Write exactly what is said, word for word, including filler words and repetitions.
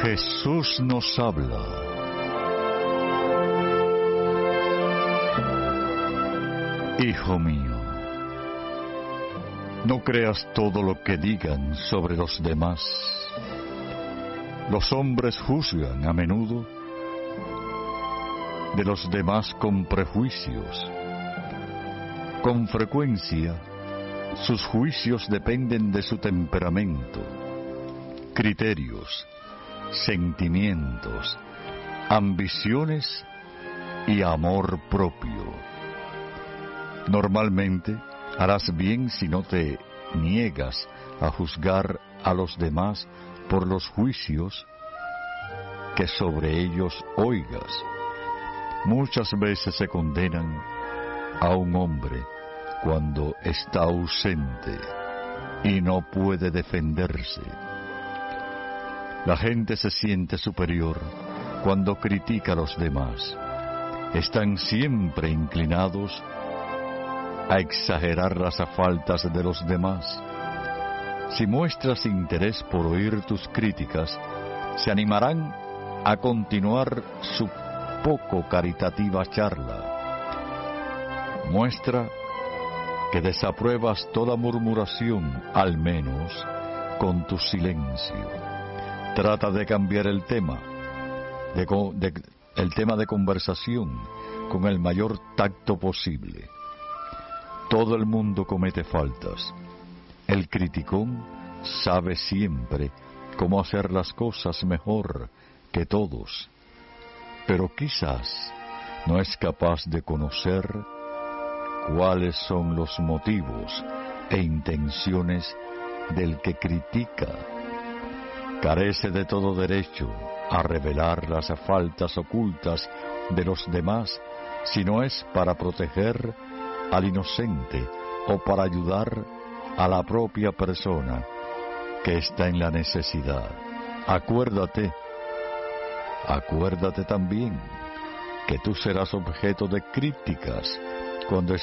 Jesús nos habla. Hijo mío, no creas todo lo que digan sobre los demás. Los hombres juzgan a menudo de los demás con prejuicios. Con frecuencia, sus juicios dependen de su temperamento, criterios, sentimientos, ambiciones y amor propio. Normalmente, harás bien si no te niegas a juzgar a los demás por los juicios que sobre ellos oigas. Muchas veces se condenan a un hombre cuando está ausente y no puede defenderse. La gente se siente superior cuando critica a los demás. Están siempre inclinados a exagerar las faltas de los demás. Si muestras interés por oír tus críticas, se animarán a continuar su poco caritativa charla. Muestra que desapruebas toda murmuración, al menos con tu silencio. Trata de cambiar el tema, de, de, el tema de conversación con el mayor tacto posible. Todo el mundo comete faltas. El criticón sabe siempre cómo hacer las cosas mejor que todos, pero quizás no es capaz de conocer cuáles son los motivos e intenciones del que critica. Carece de todo derecho a revelar las faltas ocultas de los demás si no es para proteger al inocente o para ayudar a la propia persona que está en la necesidad. Acuérdate, acuérdate también que tú serás objeto de críticas cuando